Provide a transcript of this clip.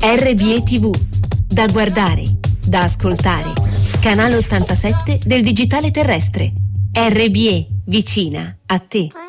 RBE TV, da guardare, da ascoltare. Canale 87 del digitale terrestre. RBE, vicina a te.